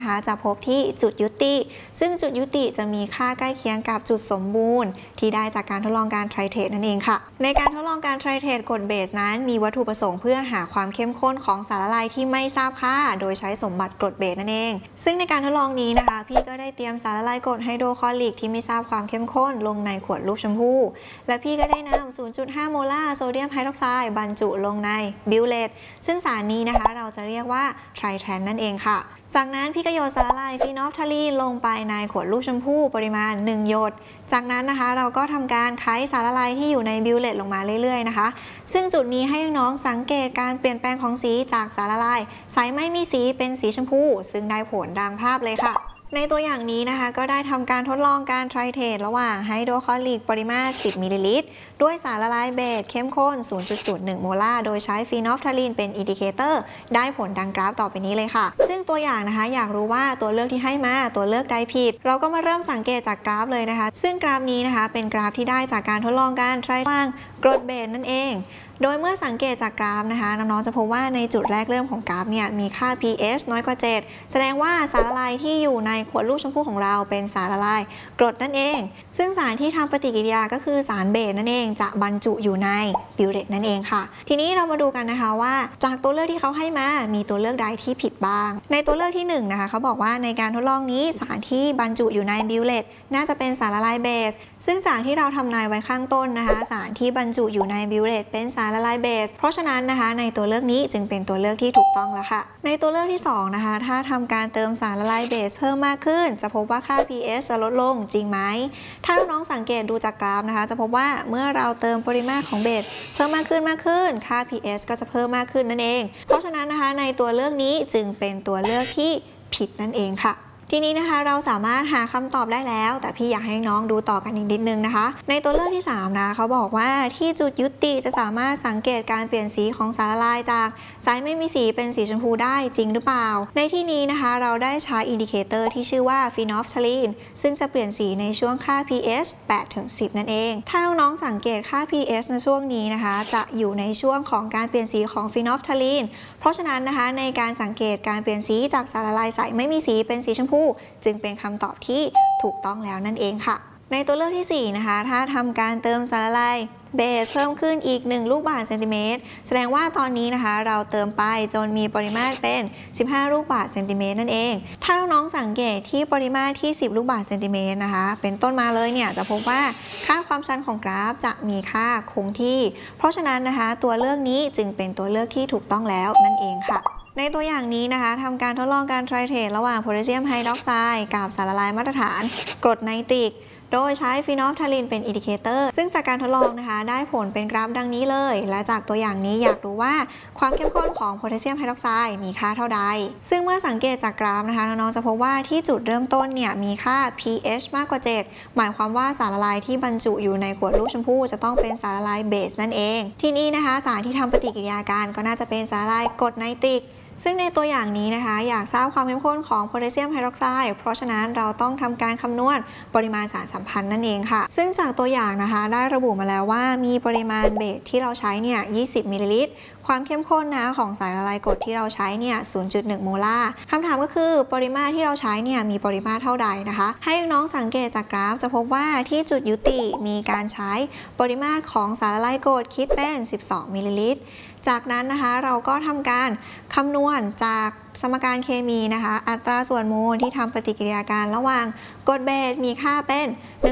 จะพบที่จุดยุติ ซึ่งจุดยุติจะมีค่าใกล้เคียงกับจุดสมบูรณ์ที่ได้จากการทดลองการไทรเทรตนั่นเองค่ะในการทดลองการไทรเทรตกรดเบสนั้นมีวัตถุประสงค์เพื่อหาความเข้มข้นของสารละลายที่ไม่ทราบค่าโดยใช้สมบัติกรดเบสนั่นเองซึ่งในการทดลองนี้นะคะพี่ก็ได้เตรียมสารละลายกรดไฮโดรคลอริกที่ไม่ทราบความเข้มข้นลงในขวดรูปชมพูและพี่ก็ได้นำ 0.5 โมลาร์โซเดียมไฮดรอกไซด์บรรจุลงในบิวเลตซึ่งสารนี้นะคะเราจะเรียกว่าไทรแทนนั่นเองค่ะจากนั้นพี่ก็โยนสารละลายฟีนอลฟทาลีนลงไปในขวดลูกชมพู่ปริมาณ1หยดจากนั้นนะคะเราก็ทำการไขสารละลายที่อยู่ในบิวเลตลงมาเรื่อยๆนะคะซึ่งจุดนี้ให้น้องสังเกตการเปลี่ยนแปลงของสีจากสารละลายใสไม่มีสีเป็นสีชมพูซึ่งได้ผลดังภาพเลยค่ะในตัวอย่างนี้นะคะก็ได้ทำการทดลองการไทรเทรตระหว่างไฮโดรคลอริกปริมาตร10มิลลิลิตรด้วยสารละลายเบสเข้มข้น 0.01 โมลาร์โดยใช้ฟีนอลฟทาลีนเป็นอินดิเคเตอร์ได้ผลดังกราฟต่อไปนี้เลยค่ะซึ่งตัวอย่างนะคะอยากรู้ว่าตัวเลือกที่ให้มาตัวเลือกใดผิดเราก็มาเริ่มสังเกตจากกราฟเลยนะคะซึ่งกราฟนี้นะคะเป็นกราฟที่ได้จากการทดลองการไทรว่างกรดเบสนั่นเองโดยเมื่อสังเกตจากกราฟนะคะน้องๆจะพบว่าในจุดแรกเริ่มของกราฟเนี่ยมีค่า pH น้อยกว่า 7แสดงว่าสารละลายที่อยู่ในขวดลูกชมพู่ของเราเป็นสารละลายกรดนั่นเองซึ่งสารที่ทำปฏิกิริยาก็คือสารเบสนั่นเองจะบรรจุอยู่ในบิวเรตนั่นเองค่ะทีนี้เรามาดูกันนะคะว่าจากตัวเลือกที่เขาให้มามีตัวเลือกใดที่ผิดบ้างในตัวเลือกที่1นะคะเขาบอกว่าในการทดลองนี้สารที่บรรจุอยู่ในบิวเรตน่าจะเป็นสารละลายเบสซึ่งจากที่เราทำนายไว้ข้างต้นนะคะสารที่บรรจุอยู่ในบิวเรตเป็นสารละลายเบสเพราะฉะนั้นนะคะในตัวเลือกนี้จึงเป็นตัวเลือกที่ถูกต้องแล้วค่ะในตัวเลือกที่2นะคะถ้าทำการเติมสารละลายเบสเพิ่มมากขึ้นจะพบว่าค่า pH จะลดลงจริงไหมถ้าน้องๆสังเกตดูจากกราฟนะคะจะพบว่าเมื่อเราเติมปริมาตรของเบสเพิ่มมากขึ้นค่า pH ก็จะเพิ่มมากขึ้นนั่นเองเพราะฉะนั้นนะคะในตัวเลือกนี้จึงเป็นตัวเลือกที่ผิดนั่นเองค่ะทีนี้นะคะเราสามารถหาคำตอบได้แล้วแต่พี่อยากให้น้องดูต่อกันอีกนิดนึงนะคะในตัวเลือกที่3นะเขาบอกว่าที่จุดยุติจะสามารถสังเกตการเปลี่ยนสีของสารละลายจากใสไม่มีสีเป็นสีชมพูได้จริงหรือเปล่าในที่นี้นะคะเราได้ใช้อินดิเคเตอร์ที่ชื่อว่าฟีนอลฟทาลีนซึ่งจะเปลี่ยนสีในช่วงค่า pH 8-10 นั่นเองถ้าน้องสังเกตค่า pH ในช่วงนี้นะคะจะอยู่ในช่วงของการเปลี่ยนสีของฟีนอลฟทาลีนเพราะฉะนั้นนะคะในการสังเกตการเปลี่ยนสีจากสารละลายใสไม่มีสีเป็นสีชมพูจึงเป็นคำตอบที่ถูกต้องแล้วนั่นเองค่ะในตัวเลือกที่4นะคะถ้าทำการเติมสารละลายเบสเพิ่มขึ้นอีก1ลูกบาศก์เซนติเมตรแสดงว่าตอนนี้นะคะเราเติมไปจนมีปริมาตรเป็น15ลูกบาศก์เซนติเมตรนั่นเองถ้าน้องๆสังเกตที่ปริมาตรที่10ลูกบาศก์เซนติเมตรนะคะเป็นต้นมาเลยเนี่ยจะพบว่าค่าความชันของกราฟจะมีค่าคงที่เพราะฉะนั้นนะคะตัวเลือกนี้จึงเป็นตัวเลือกที่ถูกต้องแล้วนั่นเองค่ะในตัวอย่างนี้นะคะทำการทดลองการไทรเทรตระหว่างโพแทสเซียมไฮดรอกไซด์กับสารละลายมาตรฐานกรดไนตริกโดยใช้ฟีนอลฟทาลีนเป็นอินดิเคเตอร์ซึ่งจากการทดลองนะคะได้ผลเป็นกราฟดังนี้เลยและจากตัวอย่างนี้อยากรู้ว่าความเข้มข้นของโพแทสเซียมไฮดรอกไซด์มีค่าเท่าใดซึ่งเมื่อสังเกตจากกราฟนะคะน้องๆจะพบว่าที่จุดเริ่มต้นเนี่ยมีค่า pH มากกว่า 7หมายความว่าสารละลายที่บรรจุอยู่ในขวดลูกชมพู่จะต้องเป็นสารละลายเบสนั่นเองที่นี่นะคะสารที่ทำปฏิกิริยากันก็น่าจะเป็นสารละลายกรดไนตริกซึ่งในตัวอย่างนี้นะคะอยากทราบความเข้มข้นของโพแทสเซียมไฮดรอกไซด์เพราะฉะนั้นเราต้องทำการคำนวณปริมาณสารสัมพันธ์นั่นเองค่ะซึ่งจากตัวอย่างนะคะได้ระบุมาแล้วว่ามีปริมาณเบสที่เราใช้เนี่ย20มิลลิลิตรความเข้มข้นนะของสารละลายกรดที่เราใช้เนี่ย 0.1 โมลาร์คำถามก็คือปริมาตรที่เราใช้เนี่ยมีปริมาตรเท่าใดนะคะให้น้องสังเกตจากกราฟจะพบว่าที่จุดยุติมีการใช้ปริมาตรของสารละลายกรดคิดเป็น12มิลลิลิตรจากนั้นนะคะเราก็ทำการคำนวณจากสมการเคมีนะคะอัตราส่วนโมลที่ทำปฏิกิริยาการระหว่างกรดเบสมีค่าเป็น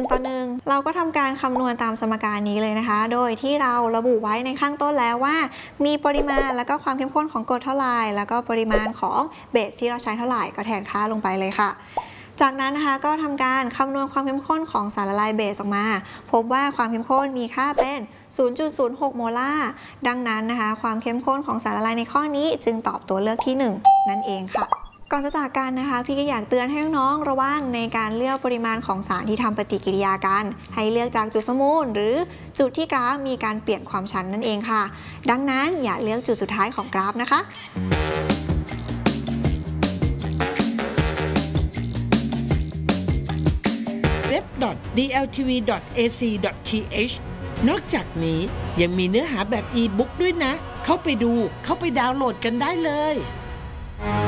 1:1เราก็ทำการคำนวณตามสมการนี้เลยนะคะโดยที่เราระบุไว้ในข้างต้นแล้วว่ามีปริมาณแล้วก็ความเข้มข้นของกรดเท่าไหร่แล้วก็ปริมาณของเบสที่เราใช้เท่าไหร่ก็แทนค่าลงไปเลยค่ะจากนั้นนะคะก็ทำการคำนวณความเข้มข้นของสารละลายเบสออกมาพบว่าความเข้มข้นมีค่าเป็น 0.06 โมลาร์ดังนั้นนะคะความเข้มข้นของสารละลายในข้อนี้จึงตอบตัวเลือกที่1นั่นเองค่ะก่อนจะจากกันนะคะพี่ก็อยากเตือนให้น้องๆระวังในการเลือกปริมาณของสารที่ทำปฏิกิริยากันให้เลือกจากจุดสมมูลหรือจุดที่กราฟมีการเปลี่ยนความชันนั่นเองค่ะดังนั้นอย่าเลือกจุดสุดท้ายของกราฟนะคะ web.dltv.ac.th นอกจากนี้ยังมีเนื้อหาแบบอีบุ๊กด้วยนะเข้าไปดูเข้าไปดาวน์โหลดกันได้เลย